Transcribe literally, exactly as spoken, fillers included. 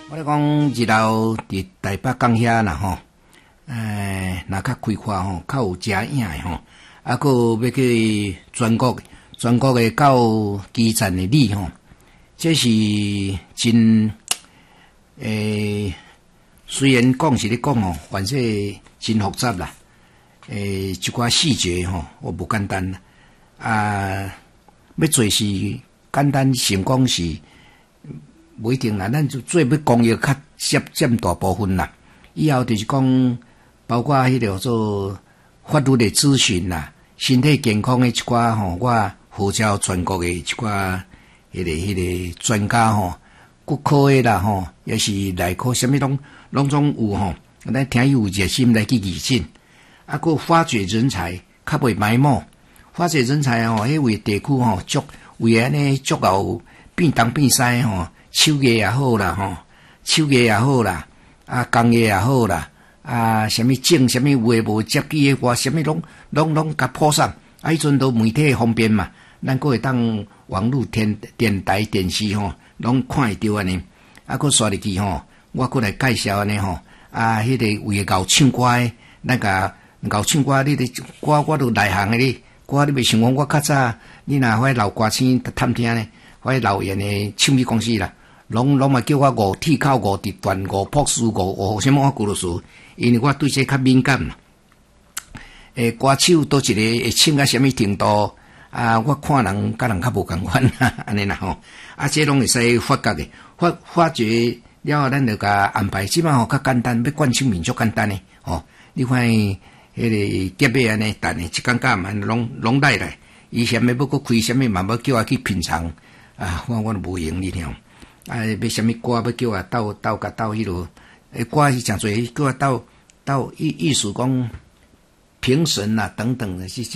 我咧讲日后伫台北港遐啦吼，诶，若较开阔吼，较有遮影诶吼，啊，佮要去全国全国诶到基站诶里吼，这是真诶，虽然讲是咧讲吼，反正真复杂啦，诶，一寡细节吼，我无简单啦，啊，要做是简单，成功是。不一定啦，咱就做要公益较占占大部分啦。以后就是讲，包括迄个做法律的咨询啦，身体健康的一寡吼，我号召全国的一寡迄个迄个专家吼，骨科的啦吼，也是内科，啥物拢拢总有吼。咱听伊有热心来去义诊，啊，佮发掘人才，较袂埋没。发掘人才吼，迄位地区吼，足为安尼足够变东变西吼。手艺也好啦，吼，手艺也好啦，啊，工业也好啦，啊，什么证，什么有诶无接机诶，我什么拢拢拢甲铺上，啊，迄阵都媒体方便嘛，咱个会当网络电电台电视吼，拢看会到安尼，啊，佮刷入去吼，我佮来介绍安尼吼，啊，迄、那个为搞唱歌诶，那个搞唱歌，你哋歌我都内行诶哩，歌你袂想讲我较早，你若迄老歌星探听咧，迄老演诶唱片公司啦。拢拢嘛叫我五铁口五直段五朴实五五什么我古罗数，因为我对这较敏感啦。诶，歌手倒一个会唱到什么程度啊？我看人甲人较无共款啦，安尼啦吼。啊，这拢会使发觉嘅，发发掘了后，咱就甲安排。即摆吼较简单，要灌唱民族简单诶吼。你看迄个结尾安尼，等诶一感觉嘛，拢拢来来。伊啥物要搁开啥物嘛，要叫我去品尝啊，我我都无闲你听。啊，要什么歌要叫我斗斗甲斗迄落，诶，歌是诚侪，叫我斗斗艺艺术讲评审啦等等的，是。